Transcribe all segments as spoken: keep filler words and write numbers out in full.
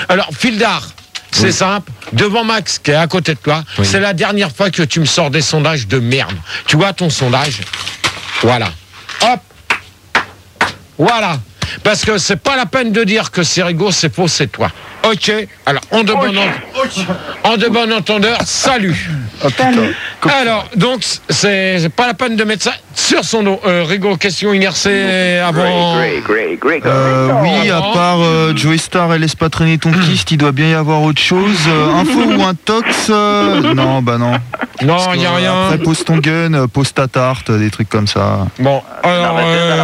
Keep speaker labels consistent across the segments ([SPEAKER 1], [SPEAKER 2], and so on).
[SPEAKER 1] Alors, Fildar, c'est oui. simple. Devant Max, qui est à côté de toi, oui. c'est la dernière fois que tu me sors des sondages de merde. Tu vois ton sondage? Voilà. Hop. Voilà. Parce que c'est pas la peine de dire que c'est Rigaud, c'est faux, c'est toi. Ok. Alors, en de bon en de bon entendeur, salut.
[SPEAKER 2] Oh,
[SPEAKER 3] Salut.
[SPEAKER 1] Alors, donc, c'est pas la peine de mettre ça sur son dos. Euh, Rigaud, question inversée avant.
[SPEAKER 4] Greg, Greg, Greg,
[SPEAKER 2] Euh, oui, à part euh, Joey Star et laisse pas traîner ton kist, il doit bien y avoir autre chose. Euh, info ou un tox euh, Non, bah non.
[SPEAKER 1] Non, il n'y a rien.
[SPEAKER 2] Après, pose ton gun, euh, pose ta tarte, des trucs comme ça.
[SPEAKER 1] Bon, alors. Euh,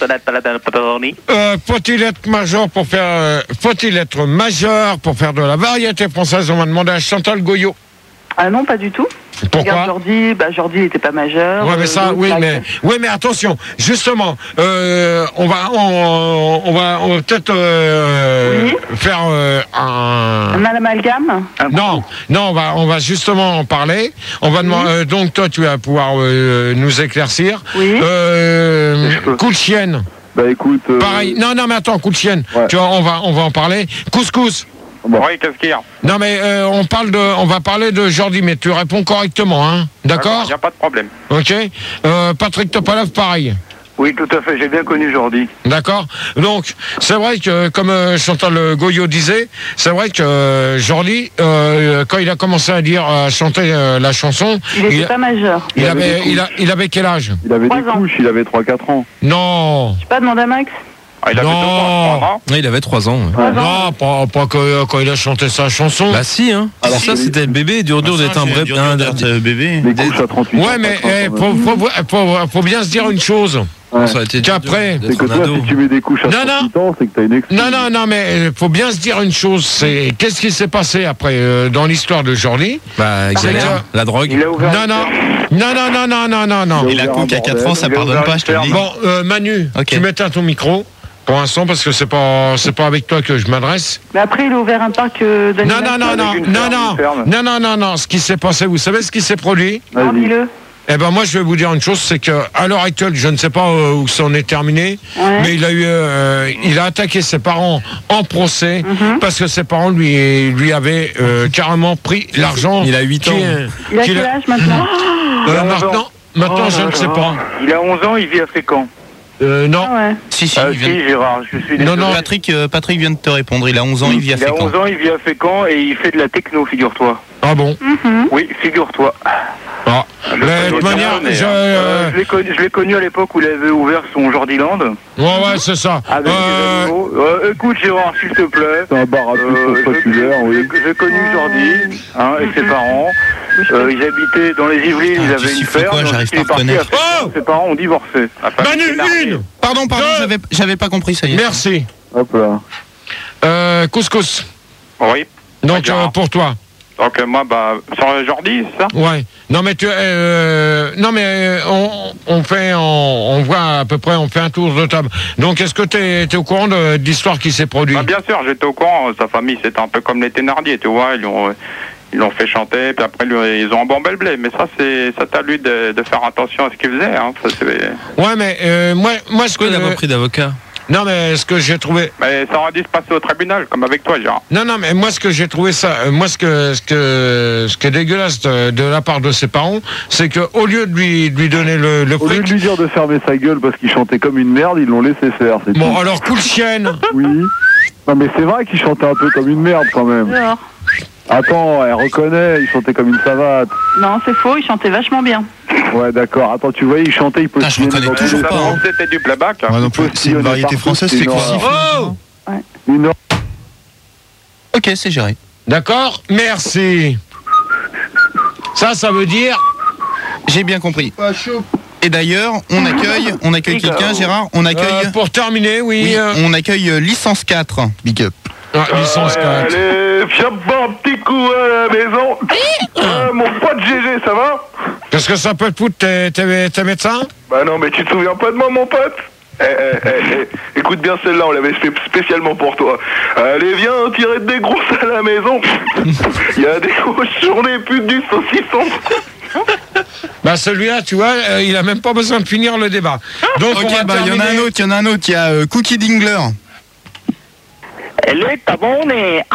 [SPEAKER 4] euh,
[SPEAKER 1] euh, faut-il être majeur pour faire. Euh, faut-il être majeur pour faire de la variété française? On va demander à Chantal Goyot.
[SPEAKER 3] Ah non, pas du tout.
[SPEAKER 1] Pourquoi?
[SPEAKER 3] Regarde Jordi, bah Jordi n'était pas majeur.
[SPEAKER 1] Ouais, mais ça,
[SPEAKER 3] euh,
[SPEAKER 1] oui, mais, oui, mais attention, justement, euh, on va, on, on va, on va peut-être euh,
[SPEAKER 3] oui.
[SPEAKER 1] faire euh, un.
[SPEAKER 3] Un amalgame.
[SPEAKER 1] Non, non, on va, on va justement en parler. On va demander.
[SPEAKER 3] Oui.
[SPEAKER 1] Euh, donc toi, tu vas pouvoir euh, nous éclaircir.
[SPEAKER 3] Oui.
[SPEAKER 1] Euh, coup de chienne.
[SPEAKER 5] Bah écoute. Euh...
[SPEAKER 1] Pareil. Non, non, mais attends, coup de chienne.
[SPEAKER 5] Ouais.
[SPEAKER 1] Tu vois, on va, on va en parler. Couscous.
[SPEAKER 4] Bon. Oui, qu'est-ce qu'il y a?
[SPEAKER 1] Non, mais euh, on parle de, on va parler de Jordi, mais tu réponds correctement, hein? D'accord?
[SPEAKER 4] Il n'y a pas de problème.
[SPEAKER 1] Ok. Euh, Patrick Topalov, pareil.
[SPEAKER 5] Oui, tout à fait, j'ai bien connu Jordi.
[SPEAKER 1] D'accord. Donc, c'est vrai que, comme euh, Chantal Goyot disait, c'est vrai que euh, Jordi, euh, quand il a commencé à dire, à chanter euh, la chanson,
[SPEAKER 3] Il n'était
[SPEAKER 1] il,
[SPEAKER 3] pas majeur.
[SPEAKER 1] il,
[SPEAKER 5] Il
[SPEAKER 1] avait,
[SPEAKER 5] avait
[SPEAKER 1] il, a, il avait quel âge?
[SPEAKER 5] Il avait
[SPEAKER 3] Trois
[SPEAKER 5] des
[SPEAKER 3] ans.
[SPEAKER 5] couches, il avait trois quatre ans.
[SPEAKER 1] Non.
[SPEAKER 3] Je sais pas, demande à Max.
[SPEAKER 4] Ah, il avait
[SPEAKER 1] Non.
[SPEAKER 4] deux ans, trois ans.
[SPEAKER 6] Ouais, il avait trois ans. Ouais.
[SPEAKER 5] Ouais.
[SPEAKER 1] Non, pas, pas que, quand il a chanté sa chanson.
[SPEAKER 6] Bah si, hein. Alors ça, c'était le bébé, dur dur d'être un vrai un bébé.
[SPEAKER 5] Des couches à trente-huit ans.
[SPEAKER 1] Ouais, mais eh, faut, faut, faut, faut bien se dire une chose.
[SPEAKER 5] Ouais.
[SPEAKER 6] Ça a été
[SPEAKER 1] Qu'après-
[SPEAKER 5] C'est que toi, si tu mets des couches à
[SPEAKER 1] Non, non.
[SPEAKER 5] trente-huit ans, c'est que t'as une excuse.
[SPEAKER 1] Non, non, non, mais il faut bien se dire une chose, c'est qu'est-ce qui s'est passé après euh, dans l'histoire de Jordi?
[SPEAKER 6] Bah, exagère. La drogue.
[SPEAKER 4] Il a ouvert.
[SPEAKER 1] Non, non, non, non, non, non, non, non, non.
[SPEAKER 5] Il a
[SPEAKER 6] Et la
[SPEAKER 5] ouvert
[SPEAKER 6] coke
[SPEAKER 5] un
[SPEAKER 6] à quatre
[SPEAKER 5] bordel.
[SPEAKER 6] ans, ça
[SPEAKER 5] Il a
[SPEAKER 6] pardonne
[SPEAKER 5] ouvert
[SPEAKER 6] pas,
[SPEAKER 5] une
[SPEAKER 6] je te le dis.
[SPEAKER 1] Bon, euh, Manu,
[SPEAKER 6] Ok.
[SPEAKER 1] tu m'éteins ton micro pour l'instant parce que c'est pas, c'est pas avec toi que je m'adresse.
[SPEAKER 3] Mais après, il a ouvert un parc euh,
[SPEAKER 1] Non,
[SPEAKER 3] d'animation.
[SPEAKER 1] non, non, non,
[SPEAKER 5] Avec une
[SPEAKER 1] non,
[SPEAKER 5] ferme,
[SPEAKER 1] non,
[SPEAKER 5] une ferme.
[SPEAKER 1] non, non, non, non. Ce qui s'est passé, vous savez ce qui s'est produit?
[SPEAKER 3] Non,
[SPEAKER 5] Vas-y.
[SPEAKER 3] dis-le.
[SPEAKER 1] Eh ben moi, je vais vous dire une chose, c'est que à l'heure actuelle, je ne sais pas euh, où ça en est terminé,
[SPEAKER 3] Ouais.
[SPEAKER 1] mais il a eu, euh, il a attaqué ses parents en procès
[SPEAKER 3] Mhm.
[SPEAKER 1] parce que ses parents lui, lui avaient euh, carrément pris l'argent.
[SPEAKER 6] Il a huit
[SPEAKER 1] qui
[SPEAKER 6] ans.
[SPEAKER 1] est-
[SPEAKER 3] Il a
[SPEAKER 1] qu'il
[SPEAKER 3] quel
[SPEAKER 1] a-
[SPEAKER 3] âge maintenant?
[SPEAKER 1] Euh,
[SPEAKER 5] Il a onze
[SPEAKER 1] maintenant,
[SPEAKER 5] ans.
[SPEAKER 1] maintenant,
[SPEAKER 5] Oh
[SPEAKER 1] je
[SPEAKER 5] là
[SPEAKER 1] ne sais
[SPEAKER 5] là.
[SPEAKER 1] pas.
[SPEAKER 5] Il a onze ans, il vit à Fécamp.
[SPEAKER 1] Euh, non.
[SPEAKER 3] Ah ouais.
[SPEAKER 6] Si, si,
[SPEAKER 5] Ah
[SPEAKER 6] il
[SPEAKER 5] si,
[SPEAKER 6] vient de-
[SPEAKER 5] Gérard, je suis
[SPEAKER 1] Non,
[SPEAKER 5] désolé.
[SPEAKER 1] non.
[SPEAKER 6] Patrick, euh, Patrick vient de te répondre. Il a onze ans, il vit à
[SPEAKER 5] Il a
[SPEAKER 6] Fécamp.
[SPEAKER 5] onze ans, il vit à Fécamp et il fait de la techno, figure-toi.
[SPEAKER 1] Ah bon.
[SPEAKER 3] Mhm.
[SPEAKER 5] Oui, figure-toi.
[SPEAKER 1] Ah. Mais de toute manière, je,
[SPEAKER 5] Euh,
[SPEAKER 1] euh,
[SPEAKER 5] je l'ai connu, je l'ai connu à l'époque où il avait ouvert son Jordiland.
[SPEAKER 1] ouais, ouais, c'est ça.
[SPEAKER 5] Avec des
[SPEAKER 1] Euh,
[SPEAKER 5] animaux. Euh, écoute Gérard, s'il te plaît. C'est un bar à
[SPEAKER 1] Euh,
[SPEAKER 5] populaire, oui. J'ai connu Jordi, hein, et ses parents. Euh, ils habitaient dans les Yvelines,
[SPEAKER 6] Ah,
[SPEAKER 5] ils
[SPEAKER 6] tu
[SPEAKER 5] avaient une
[SPEAKER 6] siffles
[SPEAKER 5] ferme.
[SPEAKER 6] quoi,
[SPEAKER 5] ensuite,
[SPEAKER 6] j'arrive
[SPEAKER 5] il
[SPEAKER 6] pas
[SPEAKER 5] est
[SPEAKER 6] à
[SPEAKER 5] parti
[SPEAKER 6] reconnaître.
[SPEAKER 5] Fécamp, ses parents ont divorcé.
[SPEAKER 1] Manu, une.
[SPEAKER 6] Pardon, pardon,
[SPEAKER 1] Deux.
[SPEAKER 6] j'avais, j'avais pas compris, ça y est.
[SPEAKER 1] Merci.
[SPEAKER 5] Hop là.
[SPEAKER 1] Euh, couscous.
[SPEAKER 4] Oui.
[SPEAKER 1] Donc
[SPEAKER 4] Bien.
[SPEAKER 1] euh, pour toi.
[SPEAKER 4] Donc, euh, moi, bah, sur Jordi, c'est ça?
[SPEAKER 1] Ouais. Non mais tu, euh, non mais euh, on, on fait, on, on voit à peu près, on fait un tour de table. Donc est-ce que t'es, es au courant de, de l'histoire qui s'est produite?
[SPEAKER 4] Bah, bien sûr, j'étais au courant. Sa famille, c'était un peu comme les Thénardier, tu vois. Ils l'ont, ils l'ont fait chanter, puis après, lui, ils ont embombé le blé. Mais ça, c'est, c'est à lui de, de faire attention à ce qu'il faisait. Hein. Ça, c'est...
[SPEAKER 1] Ouais mais euh, moi, moi ce que,
[SPEAKER 6] Pourquoi il n'a pas pris d'avocat?
[SPEAKER 1] non mais ce que j'ai trouvé,
[SPEAKER 4] Mais ça aurait dû se passer au tribunal, comme avec toi, Gérard.
[SPEAKER 1] non non mais moi ce que j'ai trouvé ça, euh, moi ce que ce que ce qui est dégueulasse de, de la part de ses parents, c'est que au lieu de lui de lui donner le, le
[SPEAKER 5] Au lieu
[SPEAKER 1] fric,
[SPEAKER 5] de lui dire de fermer sa gueule parce qu'il chantait comme une merde, ils l'ont laissé faire. C'est
[SPEAKER 1] bon
[SPEAKER 5] tout.
[SPEAKER 1] alors coup de chienne.
[SPEAKER 5] Oui. Non mais c'est vrai qu'il chantait un peu comme une merde quand même.
[SPEAKER 3] Dehors.
[SPEAKER 5] Attends, elle reconnaît, il chantait comme une savate.
[SPEAKER 3] Non, c'est faux, il chantait vachement bien.
[SPEAKER 5] Ouais d'accord. Attends, tu voyais, il chantait, il
[SPEAKER 6] Putain, je
[SPEAKER 5] postillonnait
[SPEAKER 6] reconnais
[SPEAKER 5] dans tous
[SPEAKER 6] toujours
[SPEAKER 5] les
[SPEAKER 6] pas,
[SPEAKER 5] sens.
[SPEAKER 6] hein.
[SPEAKER 4] C'était du playback. hein.
[SPEAKER 2] Ouais, non plus. C'est une variété française, c'est quoi?
[SPEAKER 1] Oh,
[SPEAKER 5] Une
[SPEAKER 6] Ok, c'est géré.
[SPEAKER 1] d'accord, merci. Ça, ça veut dire.
[SPEAKER 6] J'ai bien compris. Et d'ailleurs, on accueille, on accueille quelqu'un, Gérard. On accueille,
[SPEAKER 1] Euh, pour terminer, oui.
[SPEAKER 6] oui,
[SPEAKER 1] euh,
[SPEAKER 6] on accueille euh, licence quatre. Big up.
[SPEAKER 1] ah, licence quatre.
[SPEAKER 5] Allez, viens boire un petit coup à la maison. Euh, mon pote G G, ça va?
[SPEAKER 1] Qu'est-ce que ça peut te foutre, tes, tes, tes médecins?
[SPEAKER 5] Bah non, mais tu te souviens pas de moi, mon pote? Eh, eh, eh, eh, écoute bien celle-là, on l'avait fait spécialement pour toi. Allez, viens tirer des grosses à la maison. Il y a des cochons, des putes, du saucisson.
[SPEAKER 1] Bah celui-là, tu vois, euh, il a même pas besoin de finir le débat. Donc on
[SPEAKER 6] Ok,
[SPEAKER 1] va
[SPEAKER 6] bah il y en a un
[SPEAKER 1] terminer.
[SPEAKER 6] autre, il y en a un autre. Il y a euh, Cookie Dingler.
[SPEAKER 7] Le tabone